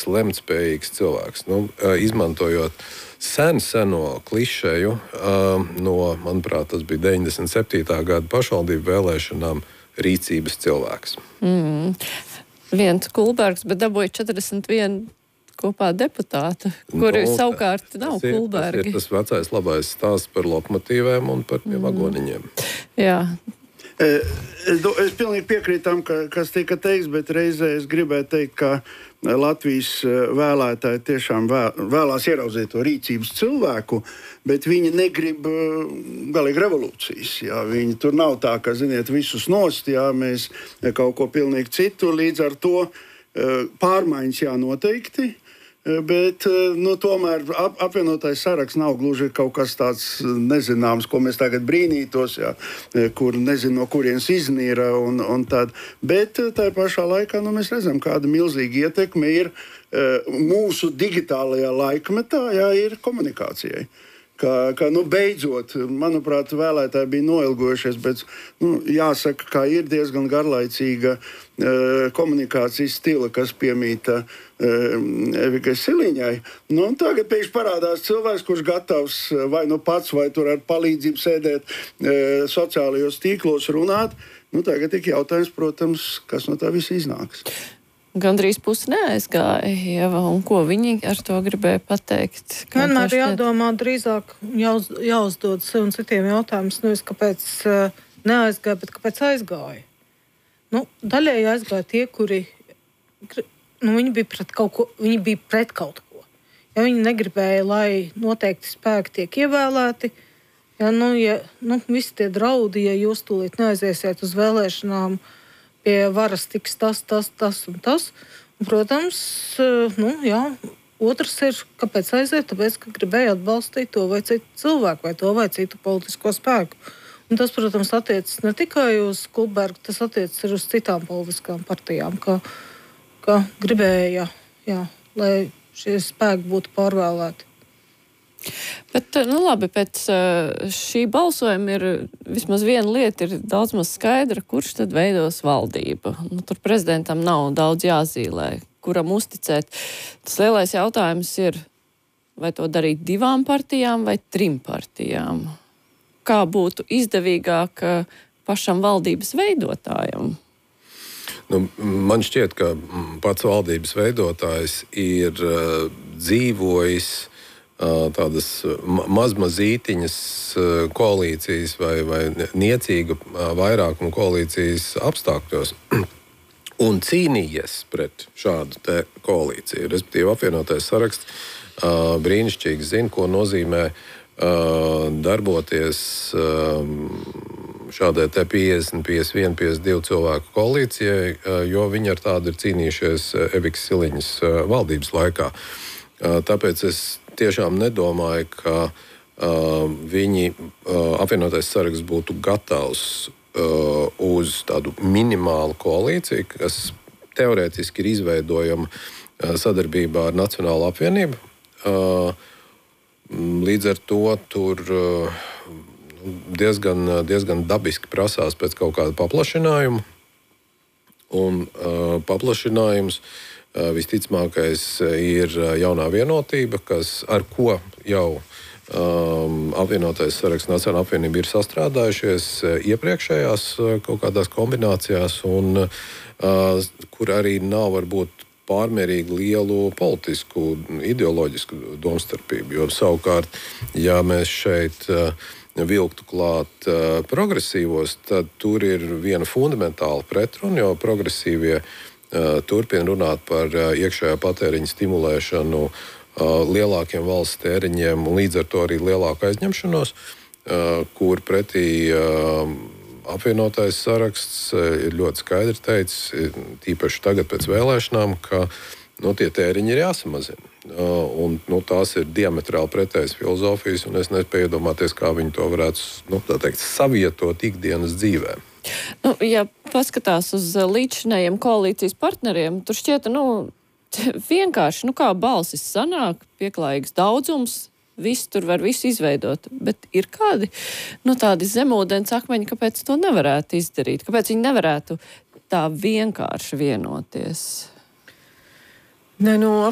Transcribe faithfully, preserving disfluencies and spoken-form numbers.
rīcīgs, lemtspējīgs cilvēks. Nu, izmantojot sen seno klišeju no, manuprāt, tas bija deviņdesmit septītā gada pašvaldību vēlēšanām, rīcības cilvēks. Mm. Viens Kulbergs, bet dabūja četrdesmit vienu kopā deputātu, kuri no, savukārt nav tas ir, Kulbergi. Tas ir tas vecais labais stāsts par lokomotīvēm un par tiem mm. vagoniņiem. Jā. Es, do, es pilnīgi piekrītu tam, ka, kas tika teiks, bet reizē es gribēju teikt, ka Latvijas vēlētāji tiešām vēl, vēlās ieraudzīt to rīcības cilvēku, bet viņi negrib galīgi revolūcijas. Jā. Viņi tur nav tā, ka, ziniet, visus nost, jā, mēs kaut ko pilnīgi citu, līdz ar to pārmaiņas jānoteikti. Bet nu, tomēr ap, apvienotais saraksts nav gluži kaut kas tāds nezināms, ko mēs tagad brīnītos, jā, kur nezinu, no kurienes iznīra. Un, un tād. Bet tā pašā laikā nu, mēs redzam, kāda milzīga ietekme ir mūsu digitālajā laikmetā, jā, ir komunikācijai. Ka, ka, nu, beidzot, manuprāt, vēlētāji bija noilgojušies, bet nu, jāsaka, ka ir diezgan garlaicīga e, komunikācijas stila, kas piemīta e, Evikai Siliņai. Nu, tagad pēkšņi parādās cilvēks, kurš gatavs vai nu pats, vai tur ar palīdzību sēdēt e, sociālajos tīklos runāt. Nu, tagad ir jautājums, protams, kas no tā visa iznāks. Gandrīz pusi neaizgāja, Ieva, un ko viņi ar to gribēja pateikt? Vienmēr jādomā drīzāk jāuz, jāuzdod sev un citiem jautājumus, nevis kāpēc uh, neaizgāja, bet kāpēc aizgāja. Nu, daļēji aizgāja tie, kuri nu, viņi bija pret kaut ko, viņi bija pret kaut ko. Ja viņi negribēja, lai noteikti spēki tiek ievēlēti, ja, nu, ja, nu, visi tie draudi, ja jūs tūlīt neaiziesiet uz vēlēšanām, pie varas tiks tas, tas, tas un tas. Un, protams, nu, jā, otrs ir, kāpēc aiziet, tāpēc, ka gribēja atbalstīt to vai citu cilvēku, vai to vai citu politisko spēku. Un tas, protams, attiecas ne tikai uz Kulbergu, tas attiecas arī uz citām politiskām partijām, ka, ka gribēja, jā, lai šie spēki būtu pārvēlēti. Bet, nu labi, pēc šī balsojuma ir vismaz viena lieta ir daudz maz skaidra, kurš tad veidos valdību. Nu, tur prezidentam nav daudz jāzīlē, kuram uzticēt. Tas lielais jautājums ir, vai to darīt divām partijām vai trim partijām. Kā būtu izdevīgāk pašam valdības veidotājam? Nu, man šķiet, ka pats valdības veidotājs ir uh, dzīvojis tādas mazmazītiņas koalīcijas vai, vai niecīga vairākuma koalīcijas apstākļos un cīnījies pret šādu te koalīciju. Respektīvi, apvienotais saraksts brīnišķīgi zina, ko nozīmē darboties šādai te piecdesmit, piecdesmit viens, piecdesmit divi cilvēku koalīcijai, jo viņi ar tādu ir cīnījušies Evikas Siliņas valdības laikā. Tāpēc es tiešām nedomāju, ka uh, viņi, uh, apvienotais saraksts būtu gatavs uh, uz tādu minimālu koalīciju, kas teorētiski ir izveidojama uh, sadarbībā ar Nacionālo apvienību. Uh, līdz ar to tur uh, diezgan, diezgan dabiski prasās pēc kaut kāda paplašinājuma. Un uh, paplašinājums visticamākais ir jaunā vienotība, kas ar ko jau um, apvienotais saraksts Nacionālā apvienība ir sastrādājušies iepriekšējās kaut kādās kombinācijās, un uh, kur arī nav varbūt pārmērīgi lielu politisku, ideoloģisku domstarpību. Jo savukārt, ja mēs šeit uh, vilktu klāt uh, progresīvos, tad tur ir viena fundamentāla pretruna, jo progresīvie turpina runāt par iekšējā patēriņa stimulēšanu, lielākiem valsts tēriņiem un līdz ar to arī lielāku aizņemšanos, kur pretī apvienotais saraksts ir ļoti skaidri teicis, tīpaši tagad pēc vēlēšanām, ka nu, tie tēriņi ir jāsamazina. Un, nu, tās ir diametrāli pretējas filozofijas, un es nespēju iedomāties, kā viņi to varētu, nu, tā teikt, savietot ikdienas dzīvē. Nu, ja paskatās uz līdzinējiem koalīcijas partneriem, tur šķiet, nu, vienkārši, nu, kā balsis sanāk, pieklājīgs daudzums, viss tur var visu izveidot, bet ir kādi, nu, tādi zemūdens akmeņi, kāpēc to nevarētu izdarīt, kāpēc viņi nevarētu tā vienkārši vienoties? Ne, nu,